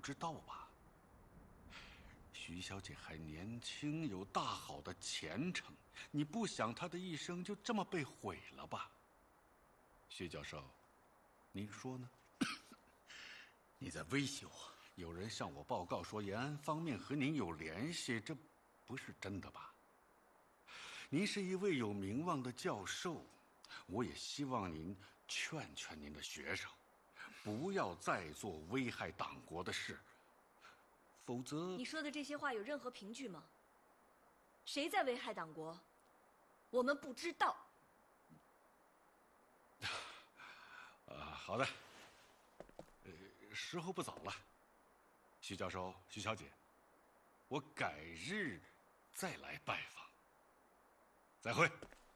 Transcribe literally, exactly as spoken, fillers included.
知道吧？徐小姐还年轻，有大好的前程，你不想她的一生就这么被毁了吧？薛教授，您说呢？ 你在威胁我？ 有人向我报告说延安方面和您有联系，这不是真的吧？您是一位有名望的教授，我也希望您劝劝您的学生，不要再做危害党国的事，否则…… 你说的这些话有任何凭据吗？谁在危害党国？我们不知道。 啊，好的。呃，时候不早了，徐教授、徐小姐，我改日再来拜访。再会。